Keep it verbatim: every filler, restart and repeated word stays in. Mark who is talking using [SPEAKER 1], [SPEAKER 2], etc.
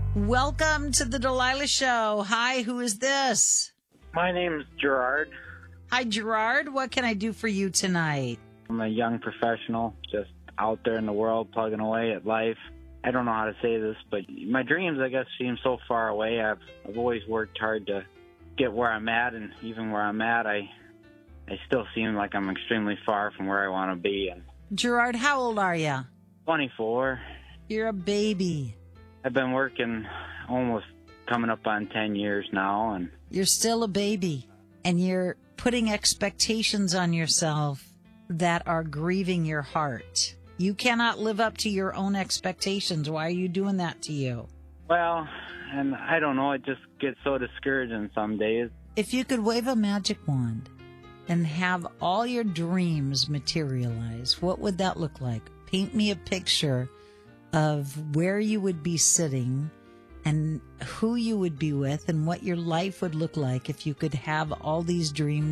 [SPEAKER 1] Welcome to the Delilah Show. Hi, who is this?
[SPEAKER 2] My name's Gerard.
[SPEAKER 1] Hi, Gerard. What can I do for you tonight?
[SPEAKER 2] I'm a young professional, just out there in the world, plugging away at life. I don't know how to say this, but my dreams, I guess, seem so far away. I've I've always worked hard to get where I'm at, and even where I'm at, I I still seem like I'm extremely far from where I want to be. And
[SPEAKER 1] Gerard, how old are you?
[SPEAKER 2] twenty-four.
[SPEAKER 1] You're a baby.
[SPEAKER 2] I've been working almost coming up on ten years now, and
[SPEAKER 1] You're still a baby, and you're putting expectations on yourself that are grieving your heart. You cannot live up to your own expectations. Why are you doing that to you?
[SPEAKER 2] well, and I don't know, it just gets so discouraging some days.
[SPEAKER 1] If you could wave a magic wand and have all your dreams materialize, what would that look like? Paint me a picture of where you would be sitting and who you would be with and what your life would look like if you could have all these dreams